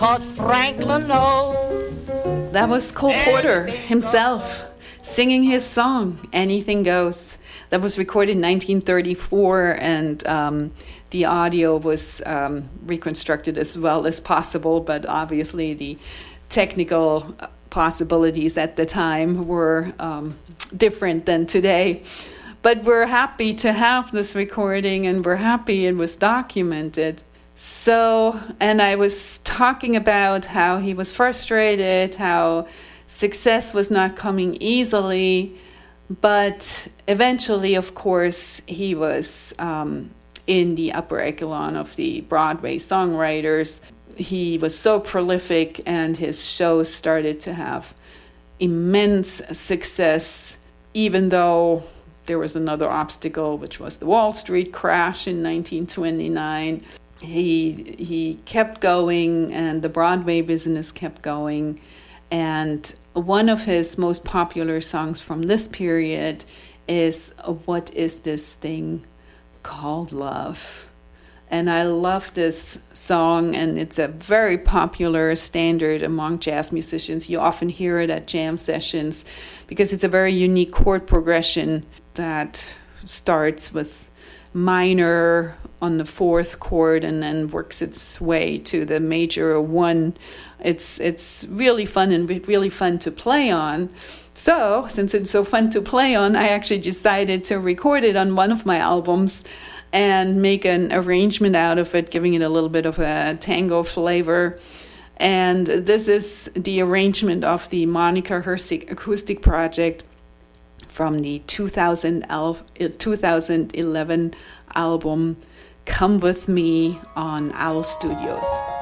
'Cause Franklin knows. That was Cole Porter himself singing his song, Anything Goes. That was recorded in 1934, and the audio was reconstructed as well as possible, but obviously the technical possibilities at the time were different than today. But we're happy to have this recording, and we're happy it was documented. So, and I was talking about how he was frustrated, how success was not coming easily, but eventually, of course, he was in the upper echelon of the Broadway songwriters. He was so prolific, and his shows started to have immense success, even though there was another obstacle, which was the Wall Street crash in 1929. He kept going, and the Broadway business kept going. And one of his most popular songs from this period is What Is This Thing Called Love? And I love this song, and it's a very popular standard among jazz musicians. You often hear it at jam sessions because it's a very unique chord progression that starts with minor on the fourth chord and then works its way to the major one. It's really fun and really fun to play on. So, since it's so fun to play on, I actually decided to record it on one of my albums and make an arrangement out of it, giving it a little bit of a tango flavor. And this is the arrangement of the Monica Hersig acoustic project from the 2011 album Come With Me on Owl Studios.